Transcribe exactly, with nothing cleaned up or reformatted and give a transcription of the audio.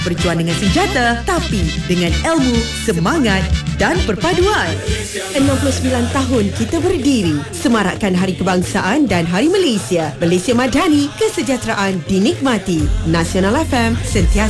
Berjuang dengan senjata tapi dengan ilmu, semangat dan perpaduan. enam puluh sembilan tahun kita berdiri, semarakkan Hari Kebangsaan dan Hari Malaysia. Malaysia Madani, kesejahteraan dinikmati. Nasional F M sentiasa